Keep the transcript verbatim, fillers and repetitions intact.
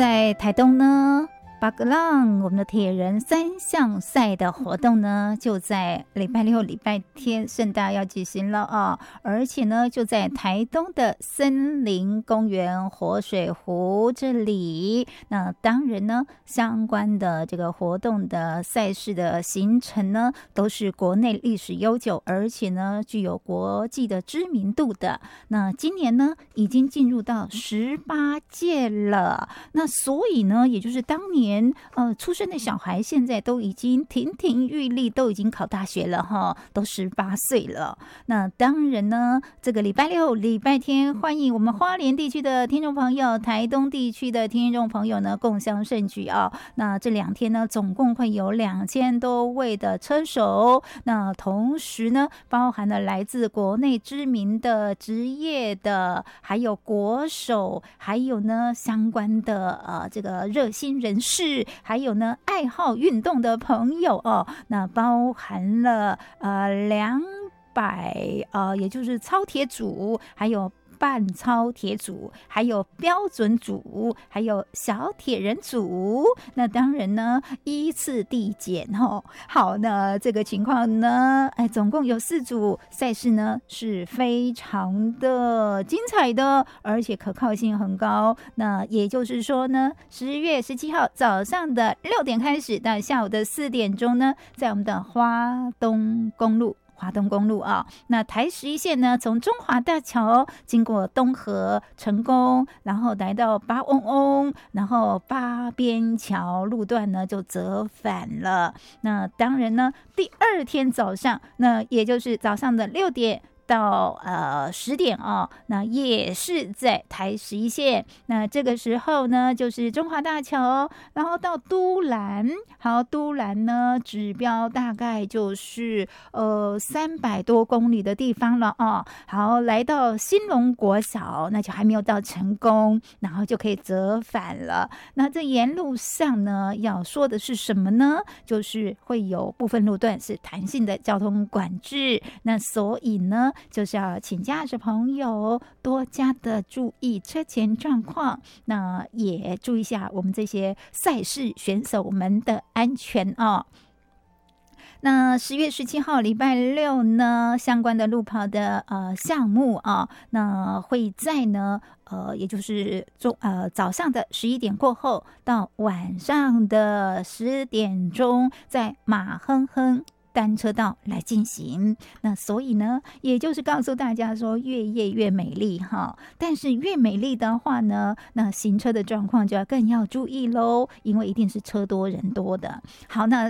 在台东呢，八个浪我们的铁人三项赛的活动呢，就在礼拜六、礼拜天盛大要举行了啊！而且呢，就在台东的森林公园活水湖这里。那当然呢，相关的这个活动的赛事的行程呢，都是国内历史悠久，而且呢具有国际的知名度的。那今年呢，已经进入到十八届了。那所以呢，也就是当年。呃，出生的小孩现在都已经亭亭玉立，都已经考大学了哈，都十八岁了。那当然呢，这个礼拜六、礼拜天，欢迎我们花莲地区的听众朋友、台东地区的听众朋友呢，共襄盛举啊。那这两天呢，总共会有两千多位的车手。那同时呢，包含了来自国内知名的职业的，还有国手，还有呢相关的呃这个热心人士。还有呢，爱好运动的朋友哦，那包含了呃两百呃，也就是超铁组，还有半超铁组，还有标准组，还有小铁人组。那当然呢，依次递减哦。好，那这个情况呢，哎，总共有四组赛事呢，是非常的精彩的，而且可靠性很高。那也就是说呢，十月十七号早上的六点开始，到下午的四点钟呢，在我们的花东公路。华东公路啊，那台十一线呢，从中华大桥经过东河成功，然后来到八翁翁，然后八边桥路段呢就折返了。那当然呢，第二天早上，那也就是早上的六点。到呃十点哦，那也是在台十一线。那这个时候呢，就是中华大桥，然后到都兰。好，都兰呢指标大概就是呃三百多公里的地方了哦。好，来到兴隆国小，那就还没有到成功，然后就可以折返了。那这沿路上呢，要说的是什么呢？就是会有部分路段是弹性的交通管制，那所以呢。就是要请驾驶朋友多加的注意车前状况，那也注意一下我们这些赛事选手们的安全哦。那十月十七号礼拜六呢，相关的路跑的呃项目啊，那会在呢呃，也就是中呃早上的十一点过后到晚上的十点钟，在马亨亨。单车道来进行，那所以呢，也就是告诉大家说，越夜越美丽哈。但是越美丽的话呢，那行车的状况就要更要注意喽，因为一定是车多人多的。好，那